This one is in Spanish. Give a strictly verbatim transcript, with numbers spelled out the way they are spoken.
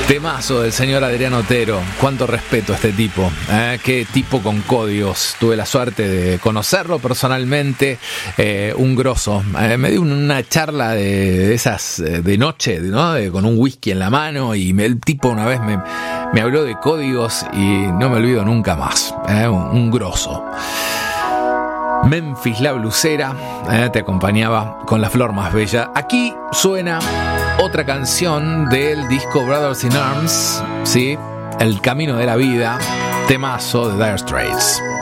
Temazo del señor Adriano Otero. Cuánto respeto a este tipo, ¿eh? Qué tipo con códigos. Tuve la suerte de conocerlo personalmente. Eh, un grosso. Eh, me dio una charla de, de esas de noche, ¿no? De, con un whisky en la mano. Y me, el tipo una vez me, me habló de códigos y no me olvido nunca más. ¿eh? Un, un grosso. Memphis la blusera, eh, te acompañaba con la flor más bella. Aquí suena otra canción del disco Brothers in Arms, ¿sí? El camino de la vida, temazo de Dire Straits.